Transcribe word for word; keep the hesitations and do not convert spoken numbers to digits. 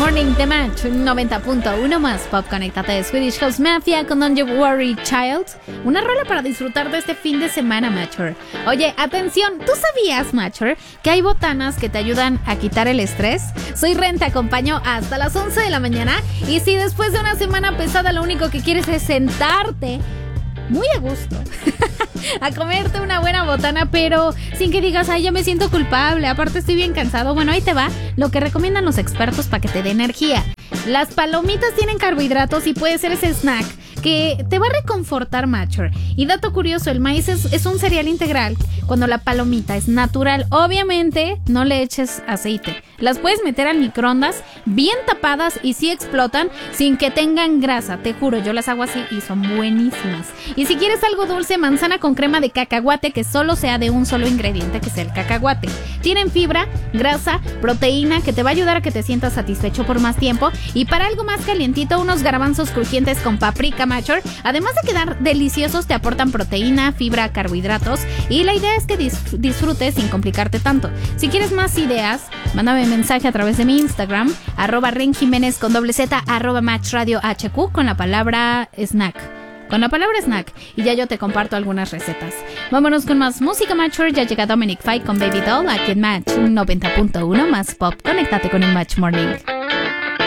Morning de Match noventa punto uno más Pop. Conéctate de Swedish House Mafia con Don't You Worry Child. Una rola para disfrutar de este fin de semana, Matcher. Oye, atención, ¿tú sabías, Matcher, que hay botanas que te ayudan a quitar el estrés? Soy Ren, te acompaño hasta las once de la mañana. Y si después de una semana pesada lo único que quieres es sentarte muy a gusto a comerte una buena botana, pero sin que digas, ay, ya me siento culpable, aparte estoy bien cansado, bueno, ahí te va lo que recomiendan los expertos para que te dé energía. Las palomitas tienen carbohidratos y puede ser ese snack que te va a reconfortar, Matcher. Y dato curioso, el maíz es, es un cereal integral cuando la palomita es natural. Obviamente no le eches aceite. Las puedes meter al microondas bien tapadas y sí explotan sin que tengan grasa. Te juro, yo las hago así y son buenísimas. Y si quieres algo dulce, manzana con crema de cacahuate que solo sea de un solo ingrediente, que sea el cacahuate. Tienen fibra, grasa, proteína que te va a ayudar a que te sientas satisfecho por más tiempo. Y para algo más calientito, unos garbanzos crujientes con paprika, Matcher. Además de quedar deliciosos, te aportan proteína, fibra, carbohidratos. Y la idea es que dis- disfrutes sin complicarte tanto. Si quieres más ideas, mándame mensaje a través de mi Instagram, arroba Ren Jiménez con doble Z, arroba Match Radio H Q con la palabra snack. Con la palabra snack. Y ya yo te comparto algunas recetas. Vámonos con más música, Matcher. Ya llega Dominic Fike con Baby Doll aquí en Match noventa punto uno más Pop. Conéctate con el Match Morning.